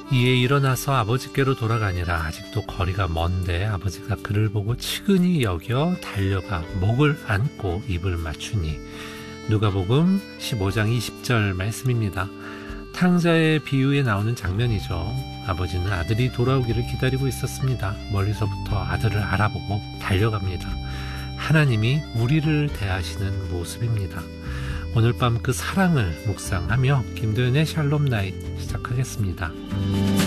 이에 일어나서 아버지께로 돌아가니라. 아직도 거리가 먼데 아버지가 그를 보고 측은히 여겨 달려가 목을 안고 입을 맞추니. 누가복음 15장 20절 말씀입니다. 탕자의 비유에 나오는 장면이죠. 아버지는 아들이 돌아오기를 기다리고 있었습니다. 멀리서부터 아들을 알아보고 달려갑니다. 하나님이 우리를 대하시는 모습입니다. 오늘 밤 그 사랑을 묵상하며 김도연의 샬롬 나잇 시작하겠습니다.